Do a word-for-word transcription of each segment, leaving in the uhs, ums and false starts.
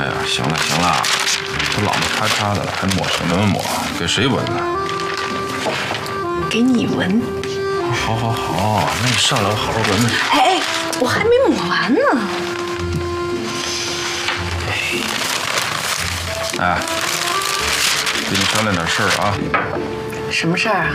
哎呀，行了行了，都老么咔嚓的了，还抹什么抹？给谁闻呢？ 给你闻。 好好好，那你上来好好闻闻。 哎哎，我还没抹完呢。 哎，跟你商量点事儿啊。 什么事儿啊？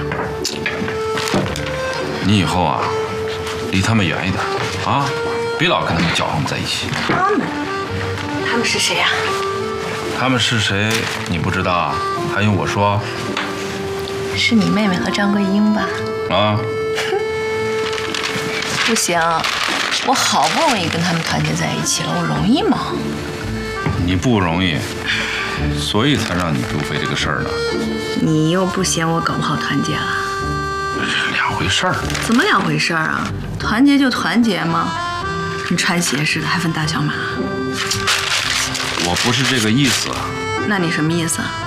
你以后啊，离他们远一点啊，别老跟他们搅和在一起。 他们？他们是谁呀？ 他们是谁？你不知道啊？还用我说？ 是你妹妹和张桂英吧？ 啊？ 不行，我好不容易跟他们团结在一起了，我容易吗？ 你不容易，所以才让你杜飞这个事儿呢。 你又不嫌我搞不好团结了？ 这是两回事儿。 怎么两回事儿啊？团结就团结嘛，跟穿鞋似的，还分大小码。 我不是这个意思。 那你什么意思啊？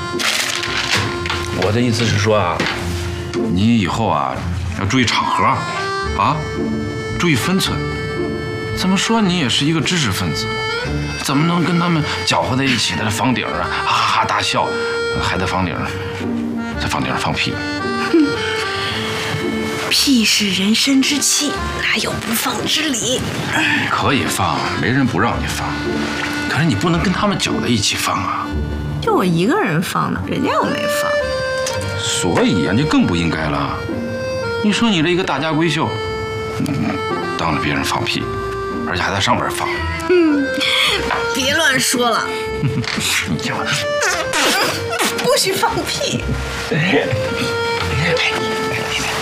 我的意思是说啊，你以后啊要注意场合，啊，注意分寸。怎么说你也是一个知识分子，怎么能跟他们搅和在一起，在房顶啊哈哈哈大笑，还在房顶在房顶上放屁？ 哼，屁是人生之气，哪有不放之理？ 可以放，没人不让你放，可是你不能跟他们搅在一起放啊。 就我一个人放的，人家又没放。 所以啊，你更不应该了。你说你这一个大家闺秀，嗯，当着别人放屁，而且还在上边放。 嗯，别乱说了。 你听我， 不许放屁。 哎，你你你。